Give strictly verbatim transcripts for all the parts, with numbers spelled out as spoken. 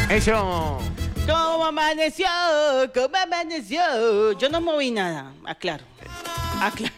Eso. ¿Cómo amaneció? ¿Cómo amaneció? Yo no moví nada, aclaro. Aclaro.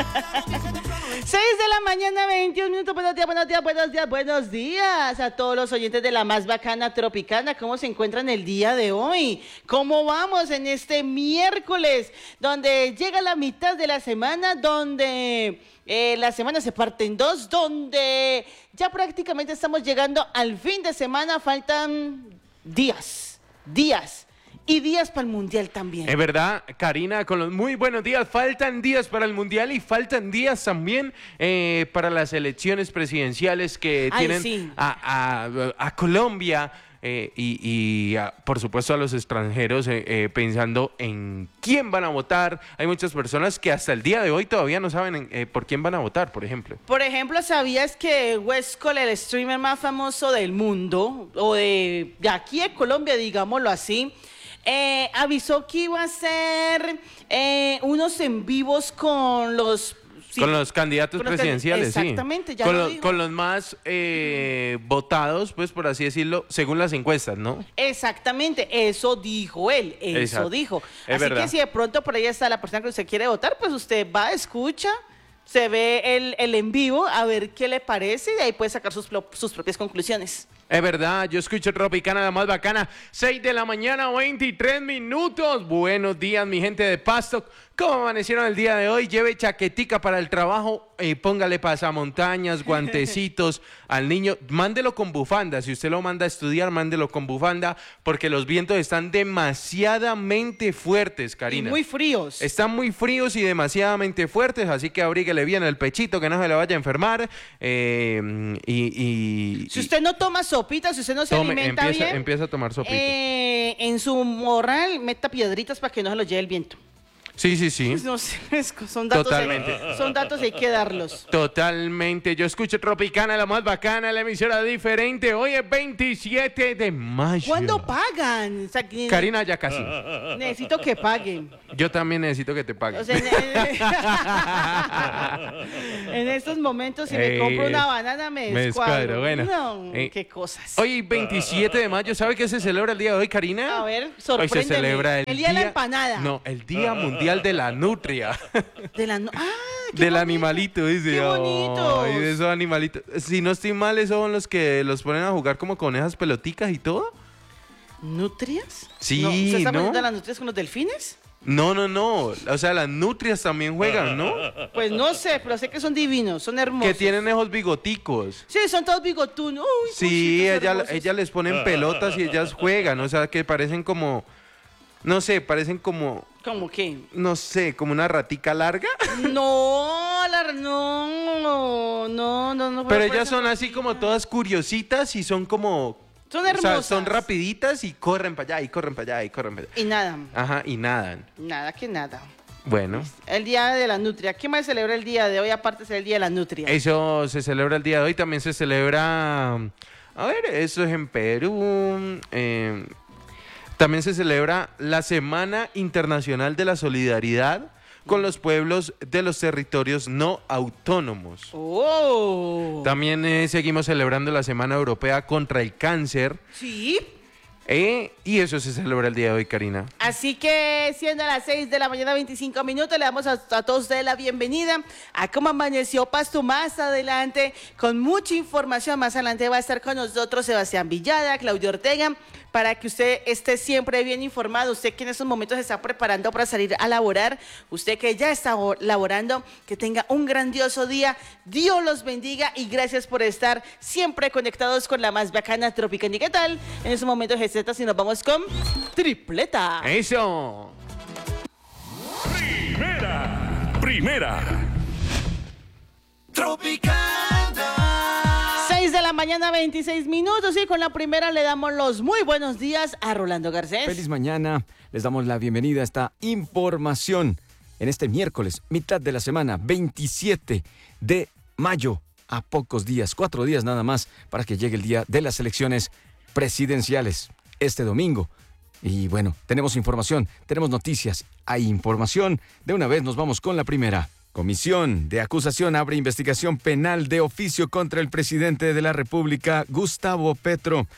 seis de la mañana, veintiún minutos. Buenos días, buenos días, buenos días, buenos días a todos los oyentes de la más bacana Tropicana. ¿Cómo se encuentran el día de hoy? ¿Cómo vamos en este miércoles? Donde llega la mitad de la semana, donde eh, la semana se parte en dos, donde ya prácticamente estamos llegando al fin de semana. Faltan días, días. Y días para el Mundial también. Es verdad, Karina, con los muy buenos días. Faltan días para el Mundial y faltan días también eh, para las elecciones presidenciales que Ay, tienen sí. a, a, a Colombia eh, y, y a, por supuesto a los extranjeros eh, eh, pensando en quién van a votar. Hay muchas personas que hasta el día de hoy todavía no saben eh, por quién van a votar, por ejemplo. Por ejemplo, ¿sabías que Westcol, el streamer más famoso del mundo, o de, de aquí de Colombia, digámoslo así, Eh, avisó que iba a hacer eh, unos en vivos con los... Sí, con los candidatos con los presidenciales, can... Exactamente, sí. ya con, lo lo, dijo. con los más eh, votados, pues por así decirlo, según las encuestas, ¿no? Exactamente, eso dijo él, eso Exacto. dijo. Es Así verdad. que si de pronto por ahí está la persona que usted quiere votar, pues usted va, escucha, se ve el, el en vivo, a ver qué le parece y de ahí puede sacar sus, sus propias conclusiones. Es verdad, yo escucho Tropicana, la más bacana, seis de la mañana, veintitrés minutos. Buenos días, mi gente de Pasto. ¿Cómo amanecieron el día de hoy? Lleve chaquetica para el trabajo, eh, póngale pasamontañas, guantecitos al niño. Mándelo con bufanda, si usted lo manda a estudiar, mándelo con bufanda, porque los vientos están demasiadamente fuertes, Karina. Y muy fríos. Están muy fríos y demasiadamente fuertes, así que abríguele bien el pechito, que no se le vaya a enfermar. Eh, y, y, Si usted no toma sopita, si usted no se tome, alimenta empieza, bien, empieza a tomar sopita. eh, en su morral meta piedritas para que no se lo lleve el viento. Sí, sí, sí. No sé, son datos, Totalmente. Hay, son datos y hay que darlos. Totalmente. Yo escucho Tropicana, la más bacana, la emisora diferente. Hoy es veintisiete de mayo. ¿Cuándo pagan? O sea, que Karina, ya casi. necesito que paguen. Yo también necesito que te paguen. O sea, en, en, en estos momentos, si me Ey, compro una banana, me me descuadro. descuadro, bueno. No, Ey. qué cosas. Hoy, veintisiete de mayo, ¿sabe qué se celebra el día de hoy, Karina? A ver, Hoy sorpréndeme. se celebra el, El día de la empanada. No, el Día Mundial de la Nutria. De la no- ah, qué Del bonito. animalito, dice. Qué bonitos. Ay, de esos animalitos. Si no estoy mal, esos son los que los ponen a jugar como con esas peloticas y todo. ¿Nutrias? Sí, no, ¿Usted está ¿no? poniendo las nutrias con los delfines? No, no, no. O sea, las nutrias también juegan, ¿no? Pues no sé, pero sé que son divinos, son hermosos. Que tienen esos bigoticos. Sí, son todos bigotunos. Uy, Sí, cositas ella, hermosas. ella les ponen pelotas y ellas juegan. O sea, que parecen como... No sé, parecen como... ¿Cómo qué? No sé, como una ratica larga. No, la, no, no, no, no. Pero por ellas eso son no- así como todas curiositas y son como... Son O sea, hermosas. son rapiditas y corren para allá y corren para allá y corren para allá. Y nada, Ajá, y nadan. nada que nada. Bueno, El día de la nutria. ¿Qué más celebra el día de hoy aparte es el día de la nutria? eso se celebra el día de hoy. También se celebra... A ver, eso es en Perú. eh, también se celebra la Semana Internacional de la Solidaridad con los pueblos de los territorios no autónomos. Oh. También eh, seguimos celebrando la Semana Europea contra el Cáncer. Sí. eh, y eso se celebra el día de hoy, Karina. Así que siendo a las seis de la mañana, veinticinco minutos, le damos a, a todos ustedes la bienvenida a Cómo Amaneció Pasto más adelante, con mucha información. Más adelante va a estar con nosotros Sebastián Villada, Claudio Ortega, para que usted esté siempre bien informado. Usted que en estos momentos se está preparando para salir a laborar, usted que ya está laborando, que tenga un grandioso día. Dios los bendiga y gracias por estar siempre conectados con la más bacana Tropicana. ¿Y qué tal? En estos momentos, G Z, si nos vamos con tripleta. Eso. Primera, primera. seis de la mañana, veintiséis minutos, y con la primera le damos los muy buenos días a Rolando Garcés. Feliz mañana, les damos la bienvenida a esta información en este miércoles, mitad de la semana, veintisiete de mayo, a pocos días, cuatro días nada más para que llegue el día de las elecciones presidenciales, este domingo. Y bueno, tenemos información, tenemos noticias, hay información. De una vez nos vamos con la primera. Comisión de Acusación abre investigación penal de oficio contra el presidente de la República, Gustavo Petro.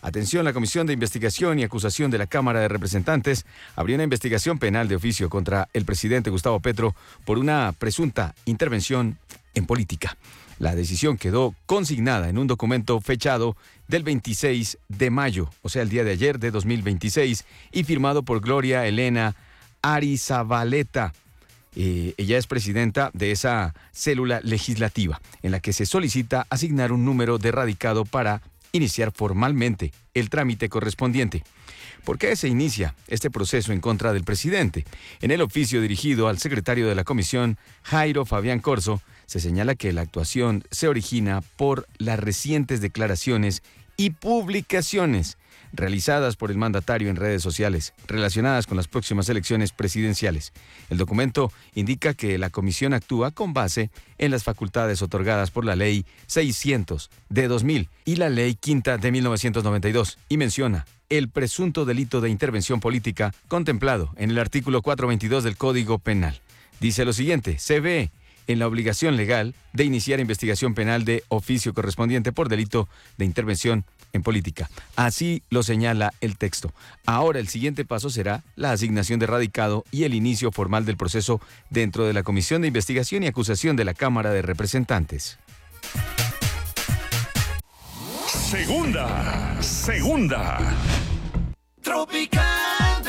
Atención, la Comisión de Investigación y Acusación de la Cámara de Representantes abrió una investigación penal de oficio contra el presidente Gustavo Petro por una presunta intervención en política. La decisión quedó consignada en un documento fechado del veintiséis de mayo, o sea, el día de ayer de dos mil veintiséis, y firmado por Gloria Elena Arizabaleta. Eh, ella es presidenta de esa célula legislativa, en la que se solicita asignar un número de radicado para iniciar formalmente el trámite correspondiente. ¿Por qué se inicia este proceso en contra del presidente? En el oficio dirigido al secretario de la comisión, Jairo Fabián Corzo, se señala que la actuación se origina por las recientes declaraciones y publicaciones realizadas por el mandatario en redes sociales relacionadas con las próximas elecciones presidenciales. El documento indica que la comisión actúa con base en las facultades otorgadas por la Ley seiscientos de dos mil y la Ley Quinta de mil novecientos noventa y dos y menciona el presunto delito de intervención política contemplado en el artículo cuatrocientos veintidós del Código Penal. Dice lo siguiente: se ve en la obligación legal de iniciar investigación penal de oficio correspondiente por delito de intervención en política. Así lo señala el texto. Ahora el siguiente paso será la asignación de radicado y el inicio formal del proceso dentro de la Comisión de Investigación y Acusación de la Cámara de Representantes. Segunda, segunda. Tropicana.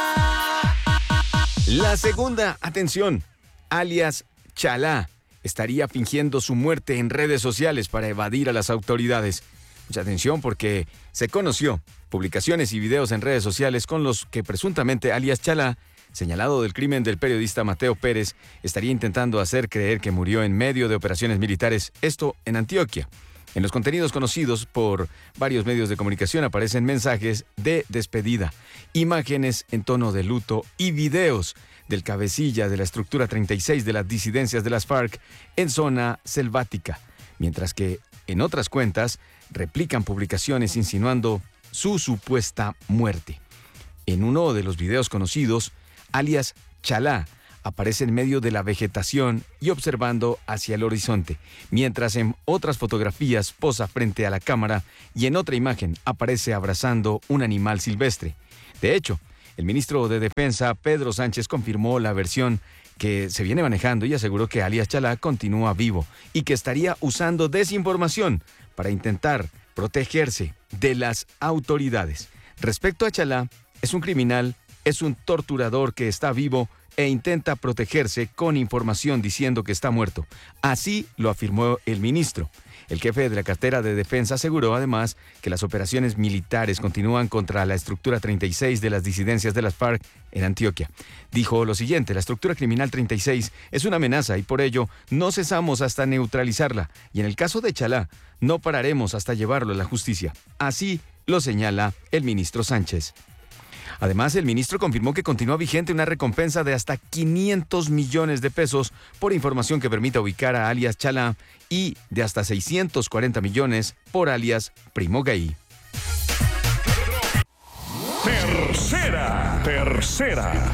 La segunda, atención, alias Chalá, estaría fingiendo su muerte en redes sociales para evadir a las autoridades. Mucha atención porque se conoció publicaciones y videos en redes sociales con los que presuntamente alias Chalá, señalado del crimen del periodista Mateo Pérez, estaría intentando hacer creer que murió en medio de operaciones militares, esto en Antioquia. En los contenidos conocidos por varios medios de comunicación aparecen mensajes de despedida, imágenes en tono de luto y videos del cabecilla de la estructura treinta y seis de las disidencias de las FARC en zona selvática, mientras que en otras cuentas replican publicaciones insinuando su supuesta muerte. En uno de los videos conocidos, alias Chalá aparece en medio de la vegetación y observando hacia el horizonte, mientras en otras fotografías posa frente a la cámara y en otra imagen aparece abrazando un animal silvestre. De hecho, el ministro de Defensa, Pedro Sánchez, confirmó la versión que se viene manejando y aseguró que alias Chalá continúa vivo y que estaría usando desinformación para intentar protegerse de las autoridades. Respecto a Chalá, es un criminal, es un torturador que está vivo e intenta protegerse con información diciendo que está muerto. Así lo afirmó el ministro. El jefe de la cartera de Defensa aseguró además que las operaciones militares continúan contra la estructura treinta y seis de las disidencias de las FARC en Antioquia. Dijo lo siguiente: la estructura criminal treinta y seis es una amenaza y por ello no cesamos hasta neutralizarla. Y en el caso de Chalá, no pararemos hasta llevarlo a la justicia. Así lo señala el ministro Sánchez. Además, el ministro confirmó que continúa vigente una recompensa de hasta quinientos millones de pesos por información que permita ubicar a alias Chalá y de hasta seiscientos cuarenta millones por alias Primo Gay. Tercera, tercera.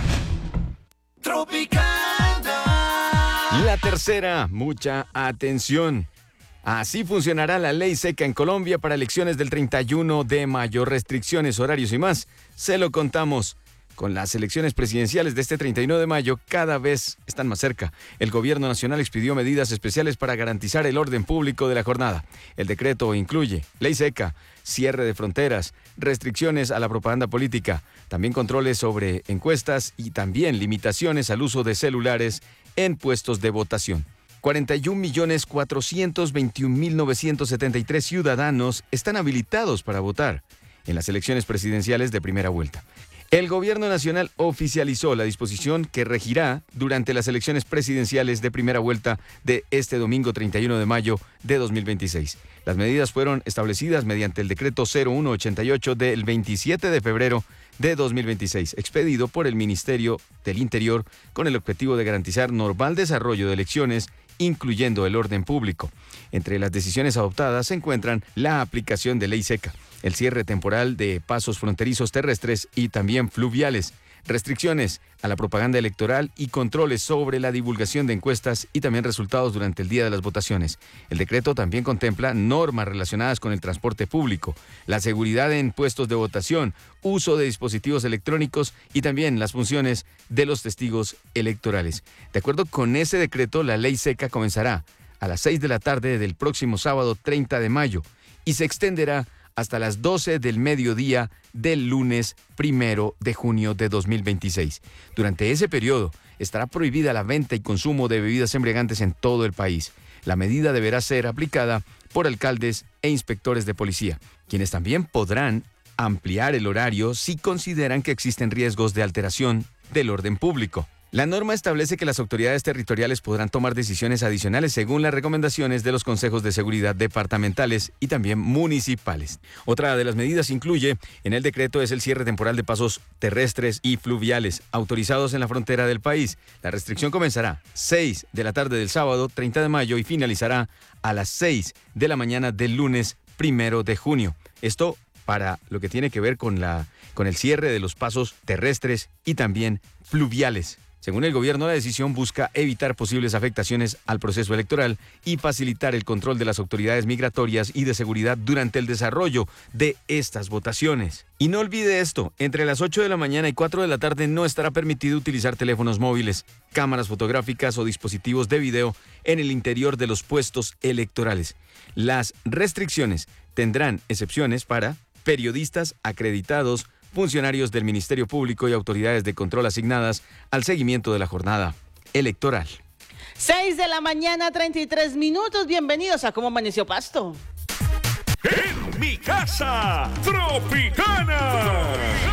Tropicana. La tercera, mucha atención. Así funcionará la ley seca en Colombia para elecciones del treinta y uno de mayo. Restricciones, horarios y más, se lo contamos. Con las elecciones presidenciales de este treinta y uno de mayo cada vez están más cerca. El gobierno nacional expidió medidas especiales para garantizar el orden público de la jornada. El decreto incluye ley seca, cierre de fronteras, restricciones a la propaganda política, también controles sobre encuestas y también limitaciones al uso de celulares en puestos de votación. cuarenta y un millones cuatrocientos veintiún mil novecientos setenta y tres ciudadanos están habilitados para votar en las elecciones presidenciales de primera vuelta. El gobierno nacional oficializó la disposición que regirá durante las elecciones presidenciales de primera vuelta de este domingo treinta y uno de mayo de dos mil veintiséis. Las medidas fueron establecidas mediante el decreto cero uno ochenta y ocho del veintisiete de febrero de dos mil veintiséis, expedido por el Ministerio del Interior con el objetivo de garantizar normal desarrollo de elecciones, incluyendo el orden público. Entre las decisiones adoptadas se encuentran la aplicación de ley seca, el cierre temporal de pasos fronterizos terrestres y también fluviales, restricciones a la propaganda electoral y controles sobre la divulgación de encuestas y también resultados durante el día de las votaciones. El decreto también contempla normas relacionadas con el transporte público, la seguridad en puestos de votación, uso de dispositivos electrónicos y también las funciones de los testigos electorales. De acuerdo con ese decreto, la ley seca comenzará a las seis de la tarde del próximo sábado treinta de mayo y se extenderá hasta las doce del mediodía del lunes primero de junio de dos mil veintiséis. Durante ese periodo estará prohibida la venta y consumo de bebidas embriagantes en todo el país. La medida deberá ser aplicada por alcaldes e inspectores de policía, quienes también podrán ampliar el horario si consideran que existen riesgos de alteración del orden público. La norma establece que las autoridades territoriales podrán tomar decisiones adicionales según las recomendaciones de los consejos de seguridad departamentales y también municipales. Otra de las medidas incluye en el decreto es el cierre temporal de pasos terrestres y fluviales autorizados en la frontera del país. La restricción comenzará seis de la tarde del sábado treinta de mayo y finalizará a las seis de la mañana del lunes primero de junio. Esto para lo que tiene que ver con, la, con el cierre de los pasos terrestres y también fluviales. Según el gobierno, la decisión busca evitar posibles afectaciones al proceso electoral y facilitar el control de las autoridades migratorias y de seguridad durante el desarrollo de estas votaciones. Y no olvide esto, entre las ocho de la mañana y cuatro de la tarde no estará permitido utilizar teléfonos móviles, cámaras fotográficas o dispositivos de video en el interior de los puestos electorales. Las restricciones tendrán excepciones para periodistas acreditados, funcionarios del Ministerio Público y autoridades de control asignadas al seguimiento de la jornada electoral. seis de la mañana, treinta y tres minutos. Bienvenidos a Cómo Amaneció Pasto. En mi casa, Tropicana.